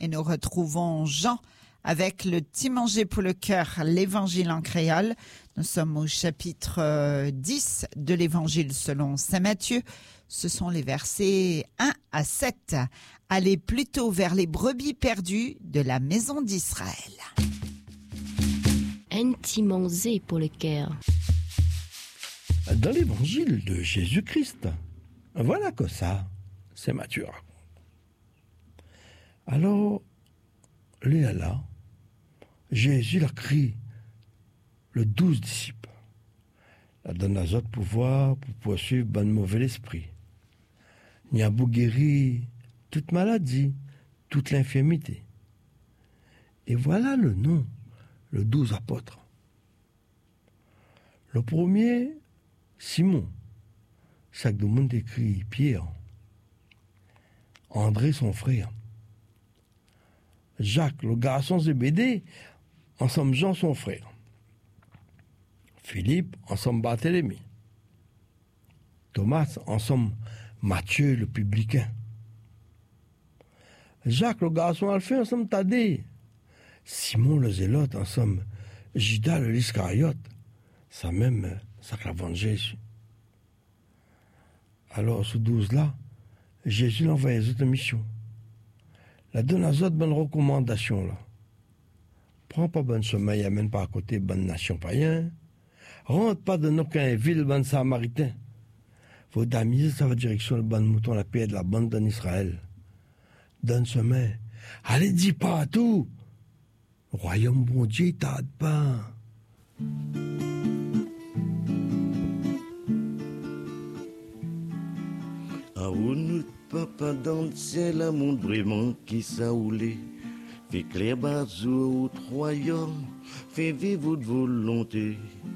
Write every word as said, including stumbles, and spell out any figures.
et nous retrouvons Jean avec le petit manger pour le cœur, l'évangile en créole. Nous sommes au chapitre dix de l'évangile selon saint Matthieu. Ce sont les versets un à sept. Allez plutôt vers les brebis perdues de la maison d'Israël. Un petit manger pour le cœur. Dans l'évangile de Jésus-Christ, voilà que ça, c'est Matthieu. Alors, là, là, Jésus a crié le douze disciples. Il donne à autres pouvoir pour poursuivre bon mauvais esprit. Il a beau guérir toute maladie, toute l'infirmité. Et voilà le nom, le douze apôtres. Le premier, Simon, chaque de monde écrit Pierre. André, son frère. Jacques, le garçon Zébédée, ensemble Jean, son frère. Philippe, ensemble Barthélemy. Thomas, ensemble Matthieu, le publicain. Jacques, le garçon Alphée, ensemble Thaddée. Simon, le zélote, ensemble Judas, le l'Iscariote. Ça même, ça que la vente Jésus. Alors, ce douze-là, Jésus l'envoie les autres missions. La donne à autres bonnes recommandations, là. Prends pas bon sommeil, amène pas à côté bonne nation païen. Rentre pas dans aucun ville, bonne samaritain. Faut damiser ça va direction le bon mouton, la paix de la bande en Israël. Donne sommeil. Allez, dis pas à tout. Le royaume bon Dieu, t'as pas. Ah, où nous papa dans le ciel, un monde vraiment qui s'aoulé. Fait clair bazou au royaume, fait vivre votre volonté.